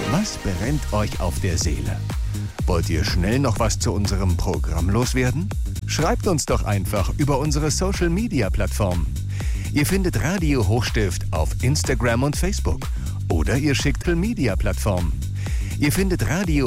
Was brennt euch auf der Seele? Wollt ihr schnell noch was zu unserem Programm loswerden? Schreibt uns doch einfach über unsere Social-Media-Plattform. Ihr findet Radio Hochstift auf Instagram und Facebook oder ihr schickt Social-Media-Plattform. Ihr findet Radio